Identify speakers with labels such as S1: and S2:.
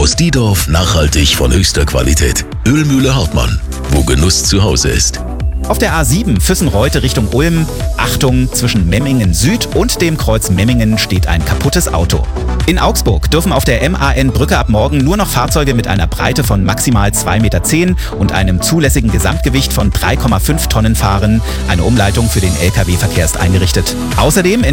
S1: Aus Diedorf nachhaltig von höchster Qualität. Ölmühle Hartmann, wo Genuss zu Hause ist.
S2: Auf der A7 Füssen-Reute Richtung Ulm. Achtung, zwischen Memmingen Süd und dem Kreuz Memmingen steht ein kaputtes Auto. In Augsburg dürfen auf der MAN-Brücke ab morgen nur noch Fahrzeuge mit einer Breite von maximal 2,10 Meter und einem zulässigen Gesamtgewicht von 3,5 Tonnen fahren. Eine Umleitung für den Lkw-Verkehr ist eingerichtet. Außerdem